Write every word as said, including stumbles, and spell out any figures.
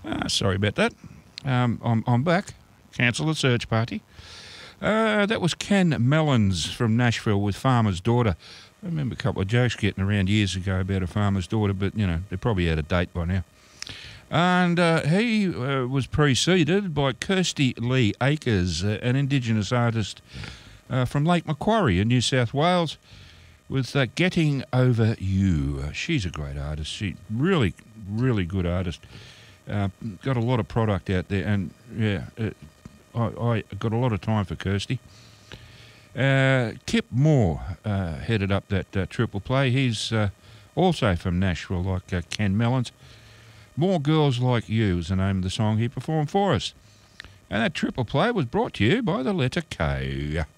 Uh, sorry about that. Um, I'm, I'm back. Cancel the search party. Uh, that was Ken Mellons from Nashville with Farmer's Daughter. I remember a couple of jokes getting around years ago about a farmer's daughter, but, you know, they're probably out of date by now. And uh, he uh, was preceded by Kirsty Lee Akers, uh, an Indigenous artist uh, from Lake Macquarie in New South Wales, with uh, Getting Over You. Uh, she's a great artist. She really, really good artist. Uh, got a lot of product out there, and, yeah, uh, I, I got a lot of time for Kirsty. Uh, Kip Moore uh, headed up that uh, triple play. He's uh, also from Nashville, like uh, Ken Mellons. More Girls Like You is the name of the song he performed for us. And that triple play was brought to you by the letter K.